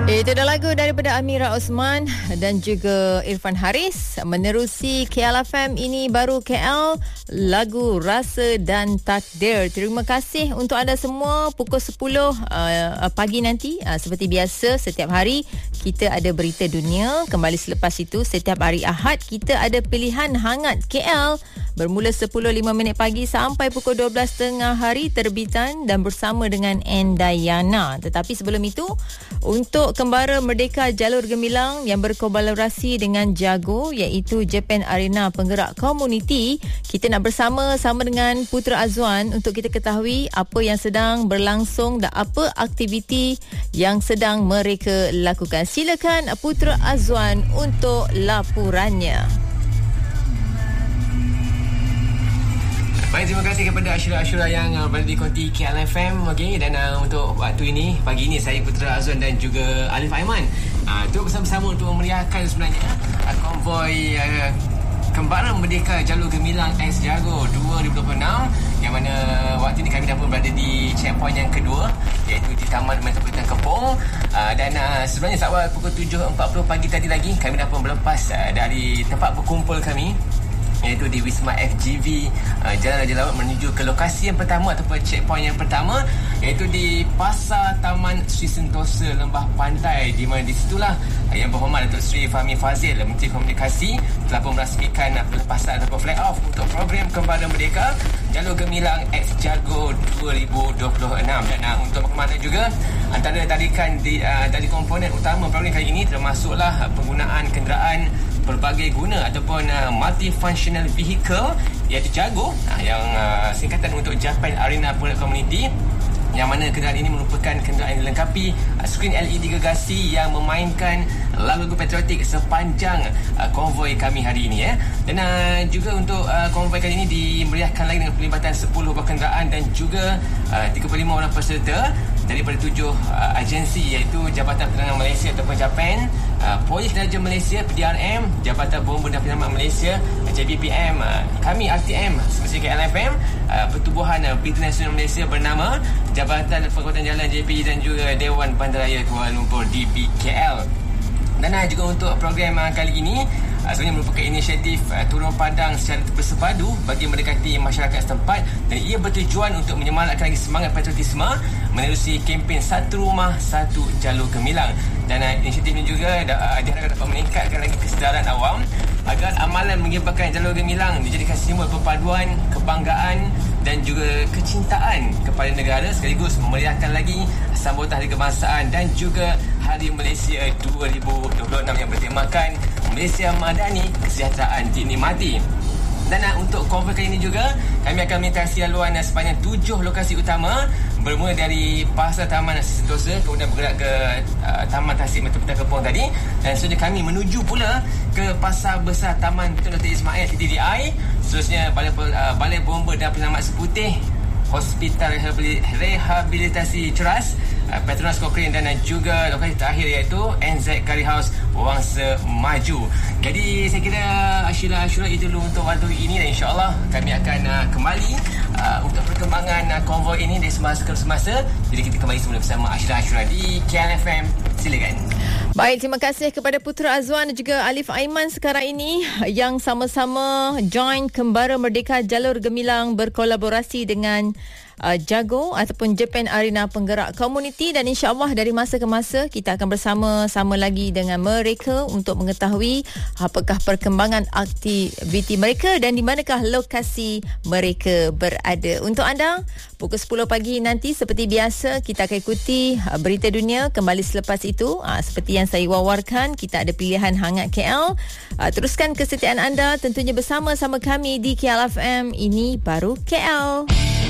Itu dah lagu daripada Amira Osman dan juga Irfan Haris. Menerusi KL FM, ini baru KL, lagu Rasa dan Takdir. Terima kasih untuk anda semua. Pukul 10 pagi nanti, seperti biasa setiap hari kita ada berita dunia. Kembali selepas itu, setiap hari Ahad kita ada pilihan hangat KL bermula 10.05 pagi sampai pukul 12 tengah hari terbitan dan bersama dengan Endayana. Tetapi sebelum itu, untuk Kembara Merdeka Jalur Gemilang yang berkolaborasi dengan Jago, iaitu Japan Arena Penggerak Komuniti, kita nak bersama-sama dengan Putra Azwan untuk kita ketahui apa yang sedang berlangsung dan apa aktiviti yang sedang mereka lakukan. Silakan Putra Azwan untuk laporannya. Baik, terima kasih kepada Ashura yang berada di konti KLFM. Okey, dan untuk waktu ini, pagi ini, saya Putra Azwan dan juga Alif Aiman untuk bersama-sama untuk memeriahkan sebenarnya konvoi Kembara Merdeka Jalur Gemilang X Jago 2026, yang mana waktu ini kami dah pun berada di checkpoint yang kedua, iaitu di Taman Metropolitan Kepong. Dan sebenarnya sewaktu pukul 7.40 pagi tadi lagi kami dah pun berlepas dari tempat berkumpul kami, iaitu di Wisma FGV Jalan Raja Lawat, menuju ke lokasi yang pertama ataupun checkpoint yang pertama, iaitu di Pasar Taman Sri Sentosa Lembah Pantai, di mana di situlah Yang Berhormat Datuk Seri Fahmi Fadzil, Menteri Komunikasi, telah pun merasmikan pelepasan ataupun flag off untuk program Kembara Merdeka Jalur Gemilang X Jago 2026. Dan untuk berkemana juga, antara dari komponen utama program kali ini termasuklah penggunaan kenderaan berbagai guna ataupun multifunctional vehicle, iaitu Jago, yang singkatan untuk Japan Arena Penggerak Komuniti, yang mana kenderaan ini merupakan kenderaan yang dilengkapi skrin LED gergasi yang memainkan lagu-lagu patriotik sepanjang konvoi kami hari ini. Dan juga untuk konvoi kali ini dimeriahkan lagi dengan pelibatan 10 buah kenderaan dan juga 35 orang peserta daripada 7 agensi, iaitu Jabatan Penerangan Malaysia ataupun Japan, Polis Diraja Malaysia PDRM, Jabatan Bomba dan Penyelamat Malaysia JBPM, kami RTM semasa KLFM, Pertubuhan Berita Nasional Malaysia bernama Jabatan Pengurusan Jalan JPI dan juga Dewan Bandaraya Kuala Lumpur DBKL. Dan juga untuk program kali ini sebenarnya merupakan inisiatif turun padang secara bersepadu bagi mendekati masyarakat setempat, dan ia bertujuan untuk menyemarakkan lagi semangat patriotisme menerusi kempen Satu Rumah Satu Jalur Gemilang. Dan inisiatif ini juga diharapkan dapat meningkatkan lagi kesedaran awam agar amalan mengibarkan Jalur Gemilang dijadikan simbol perpaduan, kebanggaan dan juga kecintaan kepada negara, sekaligus memeriahkan lagi sambutan Hari Kebangsaan dan juga Hari Malaysia 2026 yang bertemakan Malaysia Madani, Kesejahteraan Dinikmati. Dan untuk konvoi kali ini juga kami akan melintasi laluan sepanjang 7 lokasi utama, bermula dari Pasar Taman Sri Sentosa, kemudian bergerak ke Taman Tasik Metropolitan Kepong tadi, dan seterusnya kami menuju pula ke Pasar Besar Taman Dr. Ismail TDI, seterusnya Balai Bomba dan Penyelamat Seputih, Hospital Rehabilitasi Ceras, Petronas Cochrane, dan juga lokasi terakhir iaitu NZ Curry House Wangsa Maju. Jadi saya kira Ashura itu dulu untuk waktu ini, dan insyaAllah kami akan kembali untuk perkembangan konvoi ini dari semasa ke semasa. Jadi kita kembali semula bersama Ashura di KLFM. Silakan. Baik, terima kasih kepada Putra Azwan dan juga Alif Aiman sekarang ini yang sama-sama join Kembara Merdeka Jalur Gemilang berkolaborasi dengan Jago ataupun Japan Arena Penggerak Komuniti, dan insya-Allah dari masa ke masa kita akan bersama-sama lagi dengan mereka untuk mengetahui apakah perkembangan aktiviti mereka dan di manakah lokasi mereka berada. Untuk anda, pukul 10 pagi nanti seperti biasa kita akan ikuti berita dunia. Kembali selepas itu, seperti yang saya wawarkan, kita ada pilihan hangat KL. Teruskan kesetiaan anda tentunya bersama-sama kami di KLFM, ini baru KL.